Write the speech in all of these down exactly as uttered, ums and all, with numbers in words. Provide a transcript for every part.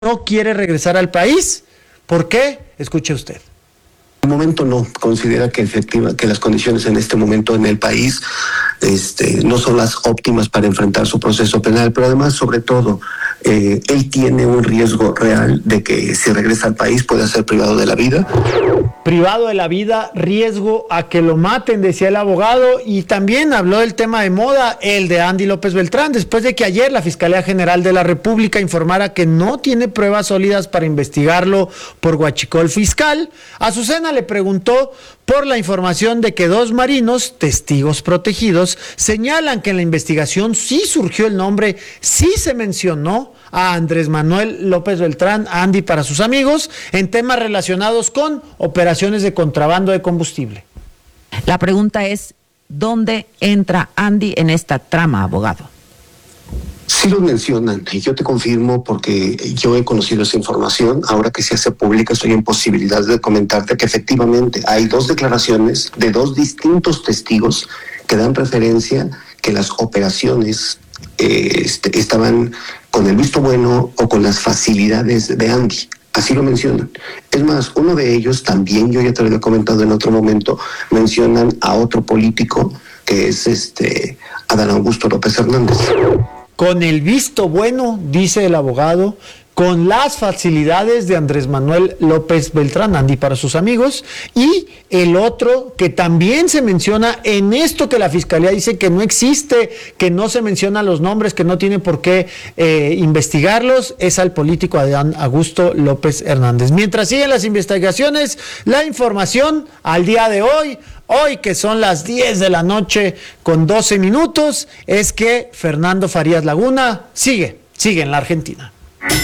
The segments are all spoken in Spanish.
no quiere regresar al país. ¿Por qué? Escuche usted. En el momento no considera que efectiva que las condiciones en este momento en el país este, no son las óptimas para enfrentar su proceso penal, pero además, sobre todo, eh, él tiene un riesgo real de que si regresa al país pueda ser privado de la vida. Privado de la vida, riesgo a que lo maten, decía el abogado, y también habló del tema de moda, el de Andy López Beltrán, después de que ayer la Fiscalía General de la República informara que no tiene pruebas sólidas para investigarlo por huachicol fiscal. Azucena le preguntó por la información de que dos marinos, testigos protegidos, señalan que en la investigación sí surgió el nombre, sí se mencionó a Andrés Manuel López Beltrán, Andy para sus amigos, en temas relacionados con operaciones de contrabando de combustible. La pregunta es, ¿dónde entra Andy en esta trama, abogado? Sí lo mencionan, y yo te confirmo porque yo he conocido esa información. Ahora que se hace pública, estoy en posibilidad de comentarte que efectivamente hay dos declaraciones de dos distintos testigos que dan referencia que las operaciones eh, este, estaban con el visto bueno o con las facilidades de Andy. Así lo mencionan. Es más, uno de ellos también, yo ya te lo había comentado en otro momento, mencionan a otro político que es este Adán Augusto López Hernández. Con el visto bueno, dice el abogado, con las facilidades de Andrés Manuel López Beltrán, Andy para sus amigos, y el otro que también se menciona en esto que la Fiscalía dice que no existe, que no se mencionan los nombres, que no tiene por qué eh, investigarlos, es al político Adán Augusto López Hernández. Mientras siguen las investigaciones, la información al día de hoy, hoy que son las diez de la noche con doce minutos, es que Fernando Farías Laguna sigue, sigue en la Argentina.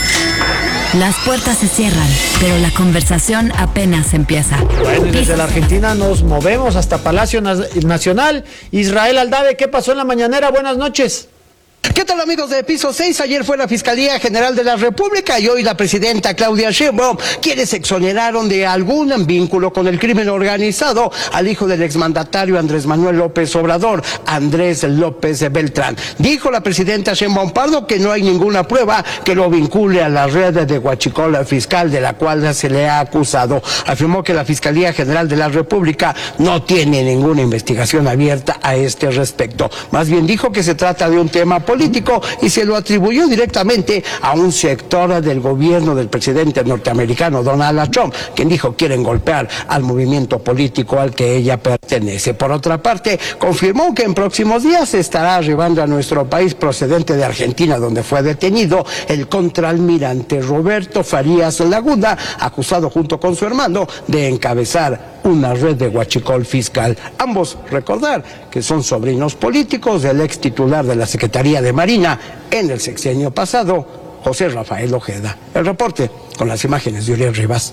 Las puertas se cierran, pero la conversación apenas empieza. Bueno, y desde la Argentina nos movemos hasta Palacio Nacional. Israel Aldave, ¿qué pasó en la mañanera? Buenas noches. ¿Qué tal, amigos de Piso seis? Ayer fue la Fiscalía General de la República y hoy la presidenta Claudia Sheinbaum, quienes exoneraron de algún vínculo con el crimen organizado al hijo del exmandatario Andrés Manuel López Obrador, Andrés López Beltrán. Dijo la presidenta Sheinbaum Pardo que no hay ninguna prueba que lo vincule a la red de huachicol fiscal de la cual se le ha acusado. Afirmó que la Fiscalía General de la República no tiene ninguna investigación abierta a este respecto. Más bien dijo que se trata de un tema político y se lo atribuyó directamente a un sector del gobierno del presidente norteamericano Donald Trump, quien dijo quieren golpear al movimiento político al que ella pertenece. Por otra parte, confirmó que en próximos días estará arribando a nuestro país procedente de Argentina, donde fue detenido el contraalmirante Roberto Farías Laguna, acusado junto con su hermano de encabezar una red de huachicol fiscal. Ambos, recordar que son sobrinos políticos del ex titular de la Secretaría de Marina en el sexenio pasado, José Rafael Ojeda. El reporte con las imágenes de Uriel Rivas.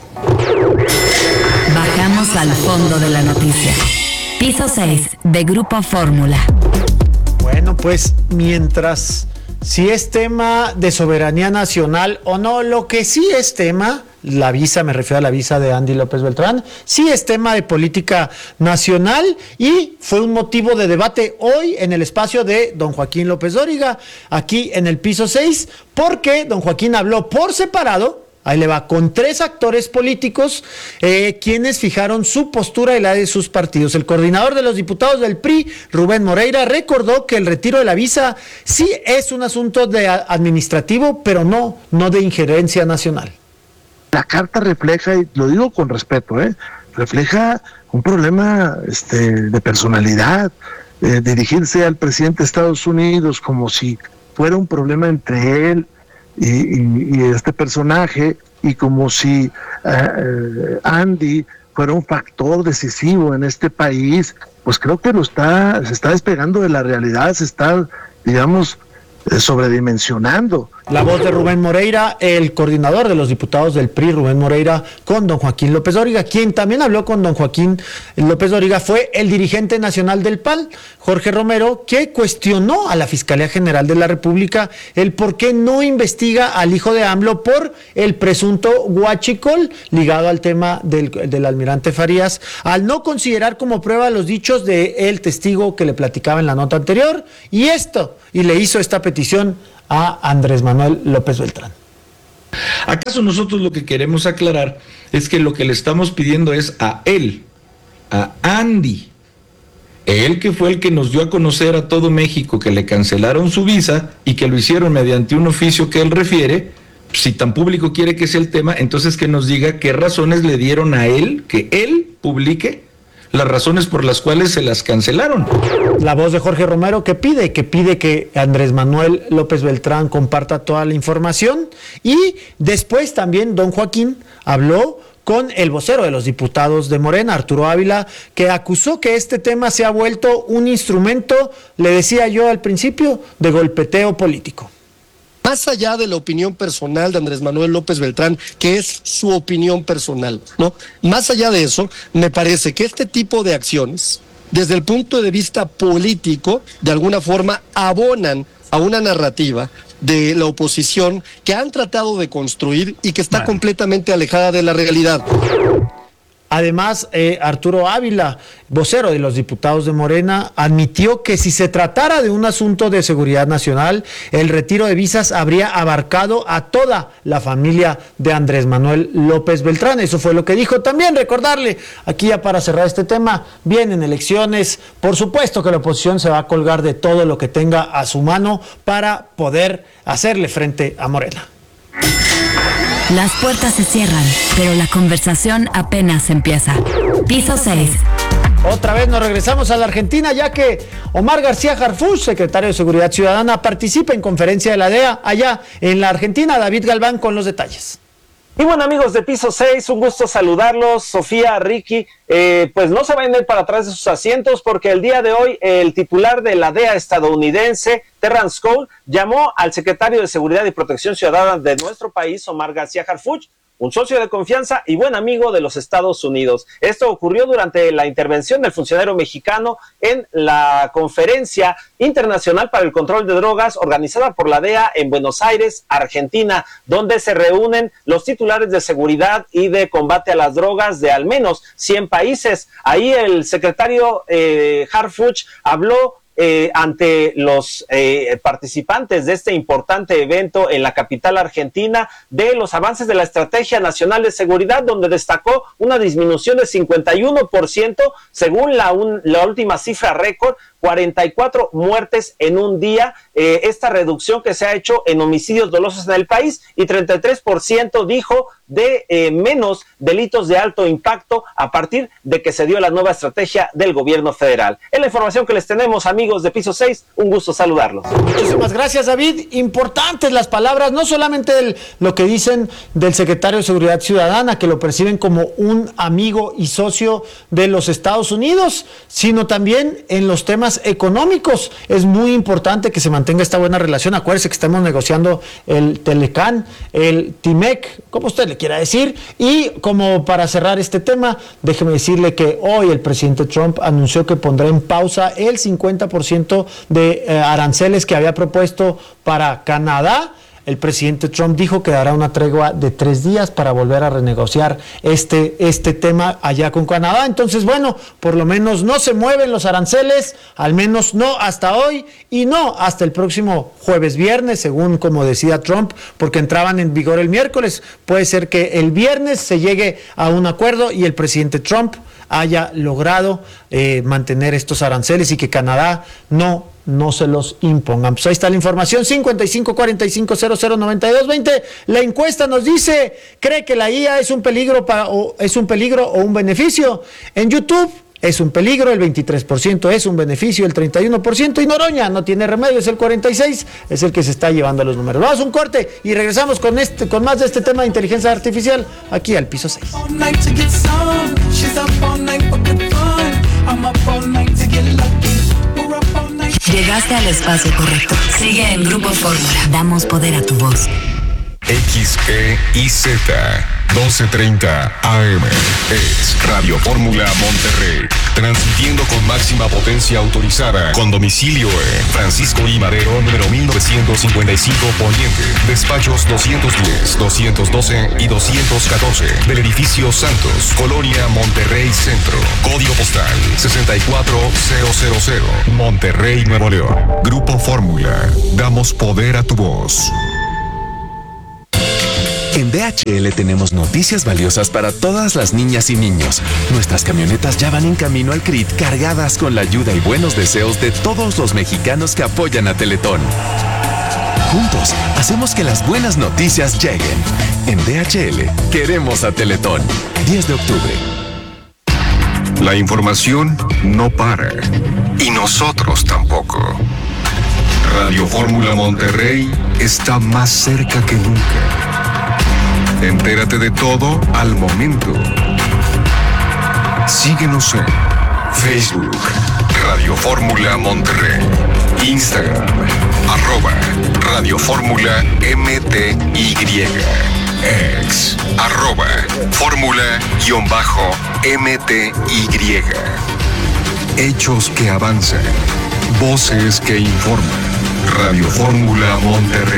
Bajamos al fondo de la noticia. Piso seis de Grupo Fórmula. Bueno, pues mientras si es tema de soberanía nacional o no, lo que sí es tema, la visa, me refiero a la visa de Andy López Beltrán, sí es tema de política nacional y fue un motivo de debate hoy en el espacio de don Joaquín López Dóriga, aquí en el Piso seis, porque don Joaquín habló por separado, ahí le va, con tres actores políticos, eh, quienes fijaron su postura y la de sus partidos. El coordinador de los diputados del P R I, Rubén Moreira, recordó que el retiro de la visa sí es un asunto de administrativo, pero no, no de injerencia nacional. La carta refleja, y lo digo con respeto, ¿eh? refleja un problema este, de personalidad, eh, dirigirse al presidente de Estados Unidos como si fuera un problema entre él y, y, y este personaje, y como si uh, Andy fuera un factor decisivo en este país, pues creo que lo está, se está despegando de la realidad, se está, digamos, sobredimensionando. La voz de Rubén Moreira, el coordinador de los diputados del P R I, Rubén Moreira, con don Joaquín López Dóriga. Quien también habló con don Joaquín López Dóriga fue el dirigente nacional del P A N, Jorge Romero, que cuestionó a la Fiscalía General de la República el por qué no investiga al hijo de AMLO por el presunto huachicol ligado al tema del, del almirante Farías, al no considerar como prueba los dichos del testigo que le platicaba en la nota anterior, y esto, y le hizo esta petición a Andrés Manuel López Beltrán. ¿Acaso nosotros lo que queremos aclarar es que lo que le estamos pidiendo es a él, a Andy, él que fue el que nos dio a conocer a todo México que le cancelaron su visa y que lo hicieron mediante un oficio que él refiere? Si tan público quiere que sea el tema, entonces que nos diga qué razones le dieron a él, que él publique las razones por las cuales se las cancelaron. La voz de Jorge Romero que pide, que pide que Andrés Manuel López Beltrán comparta toda la información. Y después también don Joaquín habló con el vocero de los diputados de Morena, Arturo Ávila, que acusó que este tema se ha vuelto un instrumento, le decía yo al principio, de golpeteo político. Más allá de la opinión personal de Andrés Manuel López Beltrán, que es su opinión personal, ¿no? Más allá de eso, me parece que este tipo de acciones, desde el punto de vista político, de alguna forma abonan a una narrativa de la oposición que han tratado de construir y que está bueno. completamente alejada de la realidad. Además, eh, Arturo Ávila, vocero de los diputados de Morena, admitió que si se tratara de un asunto de seguridad nacional, el retiro de visas habría abarcado a toda la familia de Andrés Manuel López Beltrán. Eso fue lo que dijo. También recordarle, aquí ya para cerrar este tema, vienen elecciones, por supuesto que la oposición se va a colgar de todo lo que tenga a su mano para poder hacerle frente a Morena. Las puertas se cierran, pero la conversación apenas empieza. Piso seis. Otra vez nos regresamos a la Argentina, ya que Omar García Harfuch, secretario de Seguridad Ciudadana, participa en conferencia de la D E A allá en la Argentina. David Galván con los detalles. Y bueno, amigos de Piso seis, un gusto saludarlos. Sofía, Ricky, eh, pues no se vayan a ir para atrás de sus asientos porque el día de hoy el titular de la D E A estadounidense, Terrence Cole, llamó al secretario de Seguridad y Protección Ciudadana de nuestro país, Omar García Harfuch, un socio de confianza y buen amigo de los Estados Unidos. Esto ocurrió durante la intervención del funcionario mexicano en la Conferencia Internacional para el Control de Drogas organizada por la D E A en Buenos Aires, Argentina, donde se reúnen los titulares de seguridad y de combate a las drogas de al menos cien países. Ahí el secretario eh, Harfuch habló Eh, ante los eh, participantes de este importante evento en la capital argentina de los avances de la Estrategia Nacional de Seguridad, donde destacó una disminución de cincuenta y uno por ciento según la, un, la última cifra récord, cuarenta y cuatro muertes en un día, eh, esta reducción que se ha hecho en homicidios dolosos en el país, y treinta y tres por ciento dijo de eh, menos delitos de alto impacto a partir de que se dio la nueva estrategia del gobierno federal. Es la información que les tenemos, amigos de Piso seis, un gusto saludarlos. Muchísimas gracias, David. Importantes las palabras, no solamente del, lo que dicen del secretario de Seguridad Ciudadana, que lo perciben como un amigo y socio de los Estados Unidos, sino también en los temas económicos. Es muy importante que se mantenga esta buena relación. Acuérdense que estamos negociando el Telecán, el Timec, como usted le quiera decir. Y como para cerrar este tema, déjeme decirle que hoy el presidente Trump anunció que pondrá en pausa el cincuenta por ciento de eh, aranceles que había propuesto para Canadá. El presidente Trump dijo que dará una tregua de tres días para volver a renegociar este, este tema allá con Canadá. Entonces, bueno, por lo menos no se mueven los aranceles, al menos no hasta hoy y no hasta el próximo jueves, viernes, según como decía Trump, porque entraban en vigor el miércoles. Puede ser que el viernes se llegue a un acuerdo y el presidente Trump haya logrado eh, mantener estos aranceles y que Canadá no no se los impongan. Pues ahí está la información, cincuenta y cinco cuarenta y cinco cero cero noventa y dos veinte. La encuesta nos dice, ¿cree que la I A es un peligro para, o es un peligro o un beneficio? En YouTube es un peligro, el veintitrés por ciento es un beneficio, el treinta y uno por ciento, y Noroña no tiene remedio, es el cuarenta y seis por ciento, es el que se está llevando los números. Vamos a un corte y regresamos con este, con más de este tema de inteligencia artificial aquí al Piso seis. Llegaste al espacio correcto. Sigue en Grupo Fórmula. Damos poder a tu voz. X E I Z doce treinta A M es Radio Fórmula Monterrey, transmitiendo con máxima potencia autorizada, con domicilio en Francisco I. Madero, número mil novecientos cincuenta y cinco Poniente, despachos doscientos diez, doscientos doce y doscientos catorce, del edificio Santos, Colonia Monterrey Centro, código postal sesenta y cuatro mil, Monterrey, Nuevo León. Grupo Fórmula, damos poder a tu voz. En D H L tenemos noticias valiosas para todas las niñas y niños. Nuestras camionetas ya van en camino al C R I T cargadas con la ayuda y buenos deseos de todos los mexicanos que apoyan a Teletón. Juntos, hacemos que las buenas noticias lleguen. En D H L, queremos a Teletón. diez de octubre. La información no para. Y nosotros tampoco. Radio Fórmula Monterrey está más cerca que nunca. Entérate de todo al momento. Síguenos en Facebook, Radio Fórmula Monterrey, Instagram, arroba Radio Fórmula M T Y, ex, arroba Fórmula guión bajo M T Y. Hechos que avanzan, voces que informan. Radio Fórmula Monterrey.